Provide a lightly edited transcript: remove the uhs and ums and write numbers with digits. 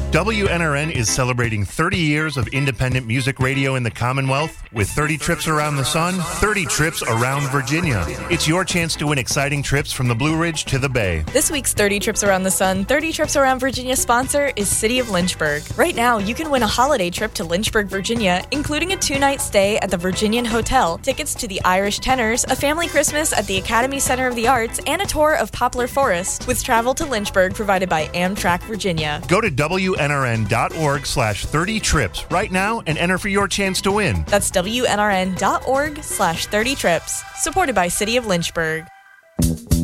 WNRN is celebrating 30 years of independent music radio in the Commonwealth with 30 trips around the sun, 30 trips around Virginia. It's your chance to win exciting trips from the Blue Ridge to the Bay. This week's 30 Trips Around the Sun, 30 Trips Around Virginia sponsor is City of Lynchburg. Right now, you can win a holiday trip to Lynchburg, Virginia, including a 2-night stay at the Virginian Hotel, tickets to the Irish Tenors, a family Christmas at the Academy Center of the Arts, and a tour of Poplar Forest, with travel to Lynchburg provided by Amtrak Virginia. Go to WNRN.org/30 trips right now and enter for your chance to win. That's WNRN.org/30 trips, supported by City of Lynchburg.